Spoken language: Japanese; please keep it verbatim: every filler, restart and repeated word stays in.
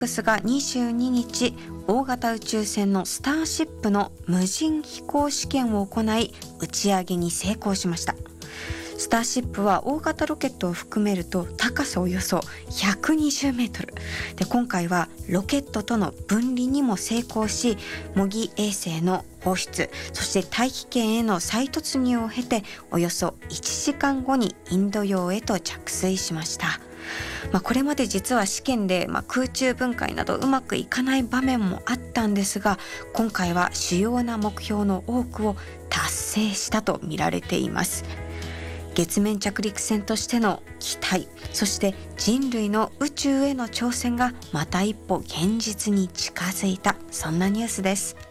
X がにじゅうににち、大型宇宙船のスターシップの無人飛行試験を行い、打ち上げに成功しました。スターシップは大型ロケットを含めると高さおよそひゃくにじゅうメートルで、今回はロケットとの分離にも成功し、模擬衛星の放出、そして大気圏への再突入を経て、およそいちじかんごにインド洋へと着水しました。まあ、これまで実は試験で、まあ、空中分解などうまくいかない場面もあったんですが、今回は主要な目標の多くを達成したと見られています。月面着陸船としての期待、そして人類の宇宙への挑戦がまた一歩現実に近づいた、そんなニュースです。